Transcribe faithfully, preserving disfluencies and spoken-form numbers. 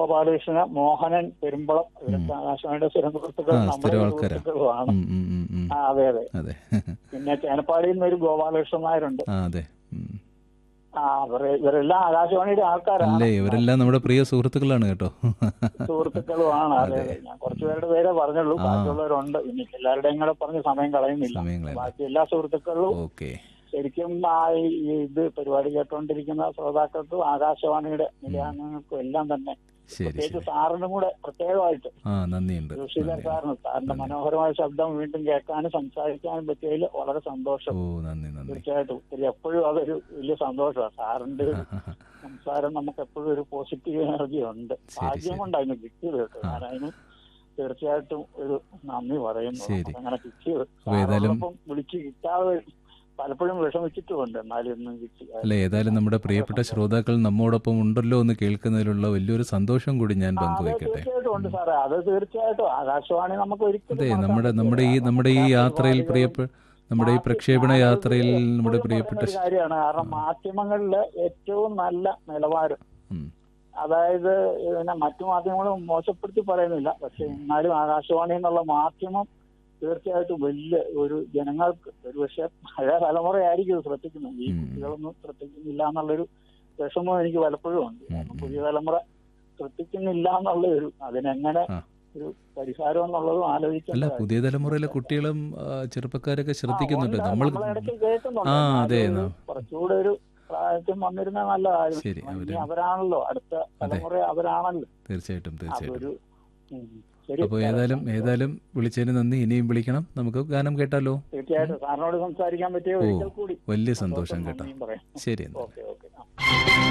ഗോപാലകൃഷ്ണൻ, മോഹനൻ പെരുമ്പളം, ഇവരൊക്കെ ആകാശവാണിയുടെ സ്ഥിരം സുഹൃത്തുക്കൾ, നമ്മുടെ സുഹൃത്തുക്കളുമാണ്. ആ അതെ അതെ. പിന്നെ ചേനപ്പാടിയിൽ നിന്ന് ഒരു ഗോപാലകൃഷ്ണൻ നായരുണ്ട്. ആ അവര് ഇവരെല്ലാം ആകാശവാണിയുടെ ആൾക്കാരാണ്. ഇവരെല്ലാം നമ്മുടെ പ്രിയ സുഹൃത്തുക്കളാണ് കേട്ടോ. സുഹൃത്തുക്കളുമാണ്. അതെ അതെ. ഞാൻ കുറച്ചുപേരുടെ പേരെ പറഞ്ഞുള്ളൂ, ബാക്കിയുള്ളവരുണ്ട്. ഇനി എല്ലാവരുടെയും കൂടെ പറഞ്ഞ് സമയം കളയുന്നില്ല. ബാക്കി എല്ലാ സുഹൃത്തുക്കളും ശരിക്കും ഇത് പരിപാടി കേട്ടുകൊണ്ടിരിക്കുന്ന ശ്രോതാക്കൾക്കും ആകാശവാണിയുടെ നിലയാംഗങ്ങൾക്കും എല്ലാം തന്നെ പ്രത്യേകിച്ച് സാറിനും കൂടെ പ്രത്യേകമായിട്ട് ജോഷിധർ സാറിന് സാറിന്റെ മനോഹരമായ ശബ്ദം വീണ്ടും കേൾക്കാനും സംസാരിക്കാനും പറ്റിയതിൽ വളരെ സന്തോഷം. തീർച്ചയായിട്ടും ഒത്തിരി എപ്പോഴും അതൊരു വലിയ സന്തോഷമാണ്. സാറിന്റെ ഒരു സംസാരം നമുക്ക് എപ്പോഴും ഒരു പോസിറ്റീവ് എനർജി ഉണ്ട്. ഭാഗ്യം കൊണ്ട് അതിന് കിട്ടിയത് കേട്ടോ. ഞാൻ അതിന് തീർച്ചയായിട്ടും ഒരു നന്ദി പറയുന്നു. അങ്ങനെ കിട്ടിയത് സാറിനോടൊപ്പം വിളിച്ച് കിട്ടാതെ പലപ്പോഴും വിഷമിച്ചിട്ടുമുണ്ട്. എന്നാലും ഒന്നും കിട്ടി. അല്ല, ഏതായാലും നമ്മുടെ പ്രിയപ്പെട്ട ശ്രോതാക്കൾ നമ്മോടൊപ്പം ഉണ്ടല്ലോ എന്ന് കേൾക്കുന്നതിലുള്ള വലിയൊരു സന്തോഷം കൂടി ഞാൻ പങ്കുവയ്ക്കട്ടെ. തീർച്ചയായിട്ടും ഉണ്ട് സാറേ, അത് തീർച്ചയായിട്ടും. ആകാശവാണി നമുക്ക് ഒരിക്കലും അതെ, നമ്മുടെ നമ്മുടെ ഈ നമ്മുടെ ഈ യാത്രയിൽ പ്രിയപ്പെട്ട നമ്മുടെ ഈ പ്രക്ഷേപണ യാത്രയിൽ നമ്മുടെ പ്രിയപ്പെട്ട കാര്യമാണ്. കാരണം മാധ്യമങ്ങളില് ഏറ്റവും നല്ല നിലവാരം, അതായത് പിന്നെ മറ്റു മാധ്യമങ്ങളും മോശപ്പെടുത്തി പറയുന്നില്ല, പക്ഷെ എന്നാലും ആകാശവാണി എന്നുള്ള മാധ്യമം തീർച്ചയായിട്ടും വലിയ ഒരു ജനങ്ങൾക്ക് ഒരു പക്ഷെ പഴയ തലമുറയായിരിക്കും ഇത് ശ്രദ്ധിക്കുന്നത്. ഈ കുട്ടികളൊന്നും ശ്രദ്ധിക്കുന്നില്ല എന്നുള്ളൊരു വിഷമം എനിക്ക് പലപ്പോഴും ഉണ്ട്. പുതിയ തലമുറ ശ്രദ്ധിക്കുന്നില്ല എന്നുള്ള ഒരു അതിനെങ്ങനെ ഒരു പരിഹാരം എന്നുള്ളതും ആലോചിക്കല്ല. പുതിയ തലമുറയിലെ കുട്ടികളും ചെറുപ്പക്കാരൊക്കെ ശ്രദ്ധിക്കുന്നുണ്ട്. നമ്മൾ ഇടയ്ക്ക് കേൾക്കുന്നുണ്ട്. കുറച്ചുകൂടെ ഒരു പ്രായത്തിൽ വന്നിരുന്ന നല്ലതായിരുന്നു. അവരാണല്ലോ അടുത്ത തലമുറ, അവരാണല്ലോ. തീർച്ചയായിട്ടും തീർച്ചയായിട്ടും. അപ്പോൾ ഏതായാലും ഏതായാലും വിളിച്ചതിന് നന്ദി. ഇനിയും വിളിക്കണം, നമുക്ക് ഗാനം കേട്ടാലോ? തീർച്ചയായിട്ടും. സാറിനോട് സംസാരിക്കാൻ പറ്റിയ ഒരിക്കൽ കൂടി വലിയ സന്തോഷം കേട്ടോ. ശരി.